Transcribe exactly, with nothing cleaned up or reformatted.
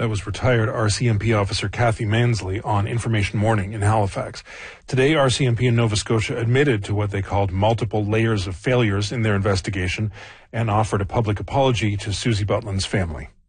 That was retired R C M P officer Kathy Mansley on Information Morning in Halifax. Today, R C M P in Nova Scotia admitted to what they called multiple layers of failures in their investigation and offered a public apology to Susie Butlin's family.